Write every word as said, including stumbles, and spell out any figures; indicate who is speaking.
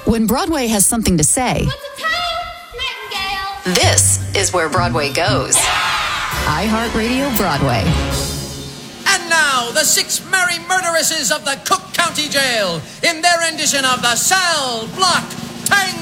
Speaker 1: When Broadway has something to say,
Speaker 2: What's the time, Nightingale?
Speaker 1: this is where Broadway goes. iHeartRadio Broadway.
Speaker 3: And now, the six merry murderesses of the Cook County Jail in their rendition of the Cell Block Tango.